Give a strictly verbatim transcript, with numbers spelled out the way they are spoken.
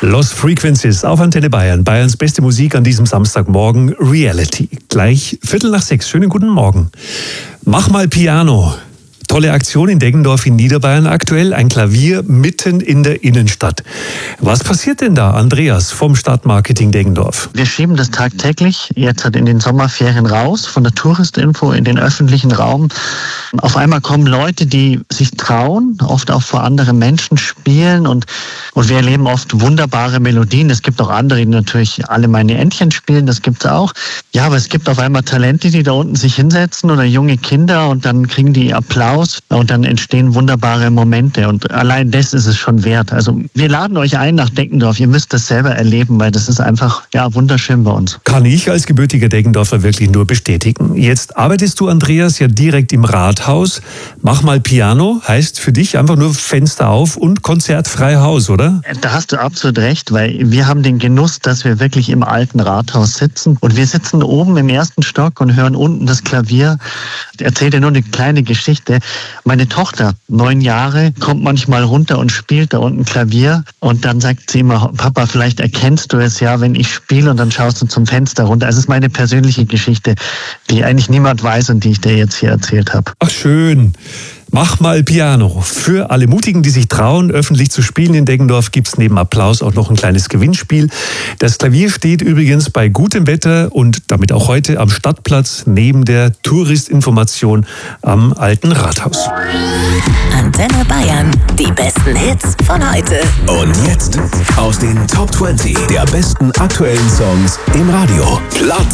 Lost Frequencies auf Antenne Bayern. Bayerns beste Musik an diesem Samstagmorgen. Reality. Gleich Viertel nach sechs. Schönen guten Morgen. Mach mal Piano. Tolle Aktion in Deggendorf in Niederbayern aktuell. Ein Klavier mitten in der Innenstadt. Was passiert denn da, Andreas, vom Stadtmarketing Deggendorf? Wir schieben das tagtäglich jetzt halt in den Sommerferien raus, von der Touristinfo in den öffentlichen Raum. Auf einmal kommen Leute, die sich trauen, oft auch vor anderen Menschen spielen und, und wir erleben oft wunderbare Melodien. Es gibt auch andere, die natürlich alle meine Entchen spielen, das gibt's auch. Ja, aber es gibt auf einmal Talente, die da unten sich hinsetzen oder junge Kinder und dann kriegen die Applaus. Und dann entstehen wunderbare Momente und allein das ist es schon wert. Also wir laden euch ein nach Deggendorf, ihr müsst das selber erleben, weil das ist einfach ja wunderschön bei uns. Kann ich als gebürtiger Deggendorfer wirklich nur bestätigen. Jetzt arbeitest du, Andreas, ja direkt im Rathaus. Mach mal Piano heißt für dich einfach nur Fenster auf und konzertfrei Haus, oder? Da hast du absolut recht, weil wir haben den Genuss, dass wir wirklich im alten Rathaus sitzen und wir sitzen oben im ersten Stock und hören unten das Klavier. Ich erzähle dir nur eine kleine Geschichte. Meine Tochter, neun Jahre, kommt manchmal runter und spielt da unten Klavier und dann sagt sie immer, Papa, vielleicht erkennst du es ja, wenn ich spiele und dann schaust du zum Fenster runter. Also es ist meine persönliche Geschichte, die eigentlich niemand weiß und die ich dir jetzt hier erzählt habe. Ach schön. Mach mal Piano. Für alle Mutigen, die sich trauen, öffentlich zu spielen in Deggendorf, gibt's neben Applaus auch noch ein kleines Gewinnspiel. Das Klavier steht übrigens bei gutem Wetter und damit auch heute am Stadtplatz neben der Touristinformation am Alten Rathaus. Antenne Bayern, die besten Hits von heute. Und jetzt aus den Top zwanzig der besten aktuellen Songs im Radio. Platz